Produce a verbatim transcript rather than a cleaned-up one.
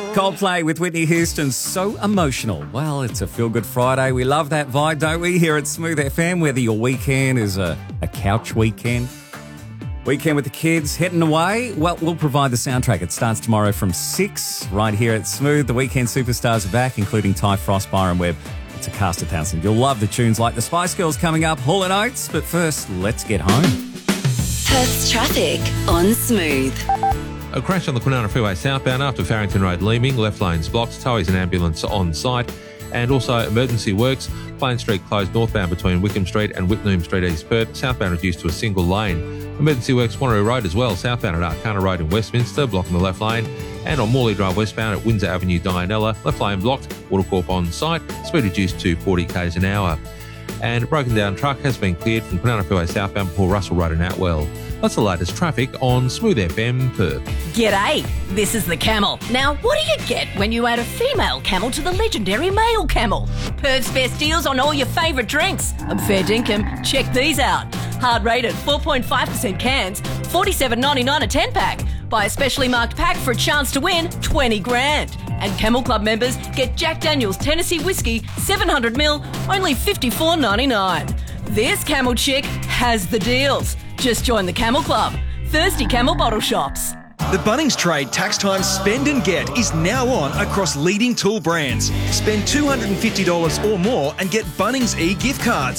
Coldplay with Whitney Houston, So Emotional. Well, it's a feel-good Friday. We love that vibe, don't we, here at Smooth F M, whether your weekend is a, a couch weekend, weekend with the kids, heading away. Well, we'll provide the soundtrack. It starts tomorrow from six right here at Smooth. The weekend superstars are back, including Ty Frost, Byron Webb. It's a cast of thousands. You'll love the tunes like the Spice Girls coming up, Hall and Oates. But first, let's get home. Perth's traffic on Smooth. A crash on the Kwinana Freeway southbound after Farrington Road leaving. Left lane's blocked. Towie's and ambulance on site. And also emergency works. Plain Street closed northbound between Wickham Street and Whitnoom Street, East Perth. Southbound reduced to a single lane. Emergency works Wanneroo Road as well. Southbound at Arcana Road in Westminster, blocking the left lane. And on Morley Drive westbound at Windsor Avenue, Dianella. Left lane blocked. Watercorp on site. Speed reduced to forty k's an hour. And a broken down truck has been cleared from Kwinana Freeway southbound before Russell Road in Atwell. That's the latest traffic on Smooth F M Perth. G'day, this is the Camel. Now, what do you get when you add a female camel to the legendary male camel? Perth's best deals on all your favourite drinks. I'm fair dinkum. Check these out. Hard rated four point five percent cans, forty-seven ninety-nine a ten pack. Buy a specially marked pack for a chance to win twenty grand. And Camel Club members get Jack Daniel's Tennessee Whiskey seven hundred mil, only fifty-four ninety-nine. This Camel chick has the deals. Just join the Camel Club. Thirsty Camel bottle shops. The Bunnings Trade Tax Time Spend and Get is now on across leading tool brands. Spend two hundred fifty dollars or more and get Bunnings e-gift cards.